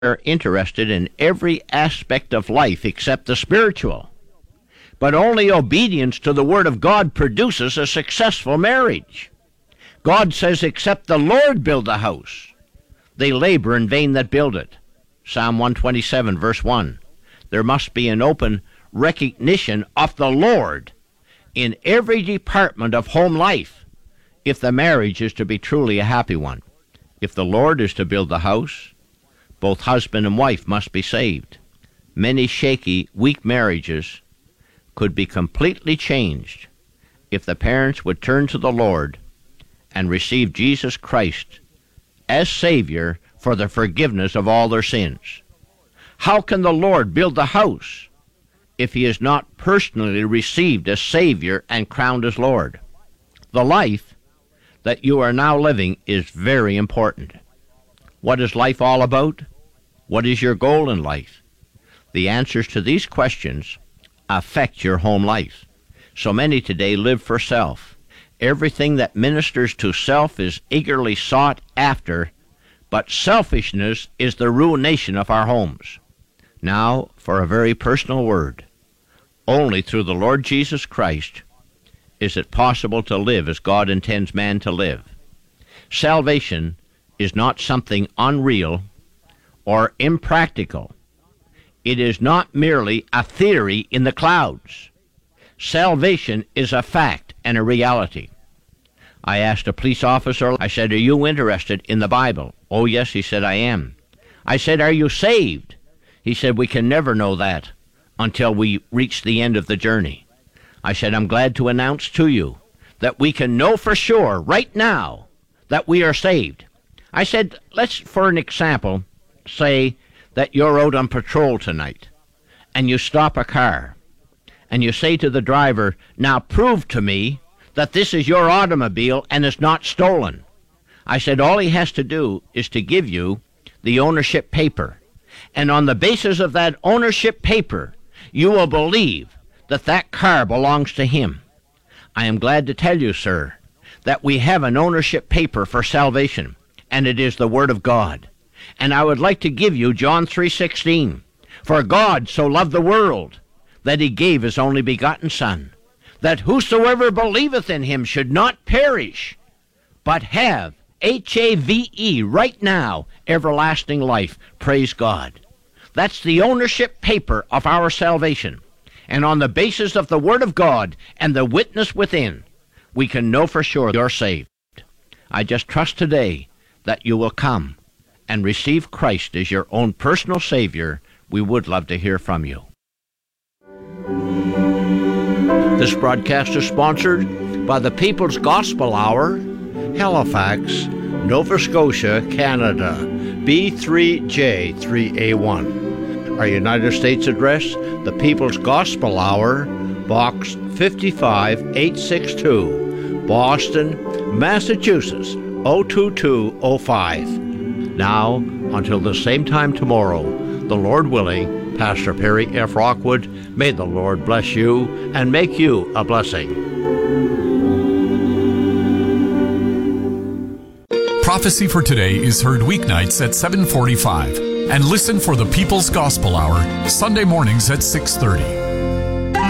are interested in every aspect of life except the spiritual. But only obedience to the Word of God produces a successful marriage. God says, except the Lord build the house, they labor in vain that build it. Psalm 127, verse 1. There must be an open recognition of the Lord in every department of home life if the marriage is to be truly a happy one. If the Lord is to build the house, both husband and wife must be saved. Many shaky, weak marriages could be completely changed if the parents would turn to the Lord and receive Jesus Christ as Savior for the forgiveness of all their sins. How can the Lord build the house if he is not personally received as Savior and crowned as Lord? The life that you are now living is very important. What is life all about? What is your goal in life? The answers to these questions affect your home life. So many today live for self. Everything that ministers to self is eagerly sought after, but selfishness is the ruination of our homes. Now, for a very personal word. Only through the Lord Jesus Christ is it possible to live as God intends man to live. Salvation is not something unreal or impractical. It is not merely a theory in the clouds. Salvation is a fact and a reality. I asked a police officer, I said, are you interested in the Bible? Oh, yes, he said, I am. I said, are you saved? He said, we can never know that until we reach the end of the journey. I said, I'm glad to announce to you that we can know for sure right now that we are saved. I said, let's, for an example, say that you're out on patrol tonight and you stop a car and you say to the driver, now prove to me that this is your automobile and it's not stolen. I said, all he has to do is to give you the ownership paper. And on the basis of that ownership paper, you will believe that that car belongs to him. I am glad to tell you, sir, that we have an ownership paper for salvation, and it is the Word of God. And I would like to give you John 3:16. For God so loved the world that he gave his only begotten Son, that whosoever believeth in him should not perish, but have, H-A-V-E, right now, everlasting life. Praise God. That's the ownership paper of our salvation. And on the basis of the Word of God and the witness within, we can know for sure you're saved. I just trust today that you will come and receive Christ as your own personal Savior. We would love to hear from you. This broadcast is sponsored by the People's Gospel Hour, Halifax, Nova Scotia, Canada, B3J3A1. Our United States address, the People's Gospel Hour, Box 55862, Boston, Massachusetts, 02205. Now, until the same time tomorrow, the Lord willing, Pastor Perry F. Rockwood, may the Lord bless you and make you a blessing. Prophecy for Today is heard weeknights at 7:45 and listen for the People's Gospel Hour Sunday mornings at 6:30.